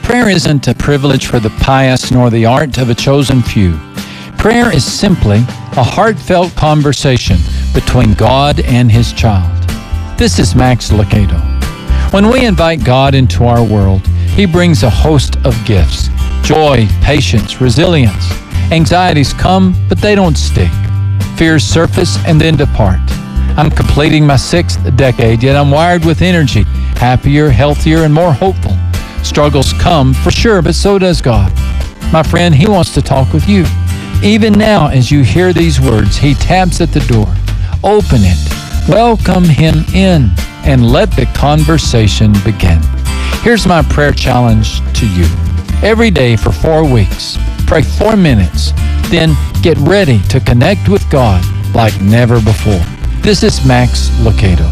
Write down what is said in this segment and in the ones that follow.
Prayer isn't a privilege for the pious nor the art of a chosen few. Prayer is simply a heartfelt conversation between God and His child. This is Max Lucado. When we invite God into our world, He brings a host of gifts: joy, patience, resilience. Anxieties come, but they don't stick. Fears surface and then depart. I'm completing my 6th decade, yet I'm wired with energy, happier, healthier, and more hopeful. Struggles come, for sure, but so does God. My friend, He wants to talk with you. Even now, as you hear these words, He taps at the door. Open it, welcome Him in, and let the conversation begin. Here's my prayer challenge to you. Every day for 4 weeks, pray 4 minutes, then get ready to connect with God like never before. This is Max Lucado.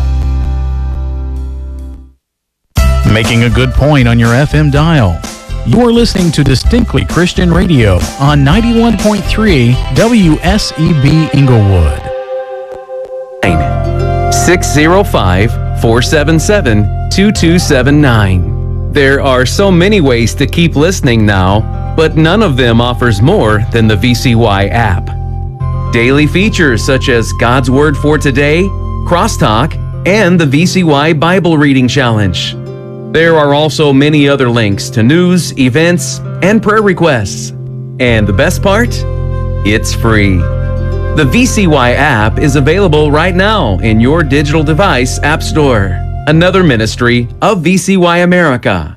Making a good point on your FM dial. You're listening to Distinctly Christian Radio on 91.3 WSEB Inglewood. 605-477-2279. There are so many ways to keep listening now, but none of them offers more than the VCY app. Daily features such as God's Word for Today, Crosstalk, and the VCY Bible Reading Challenge. There are also many other links to news, events, and prayer requests. And the best part? It's free. The VCY app is available right now in your digital device app store. Another ministry of VCY America.